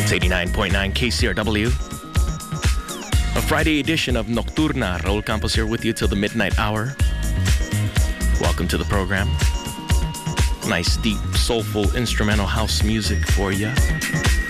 It's 89.9 KCRW. A Friday edition of Nocturna. Raul Campos here with you till the midnight hour. Welcome to the program. Nice, deep, soulful instrumental house music for you.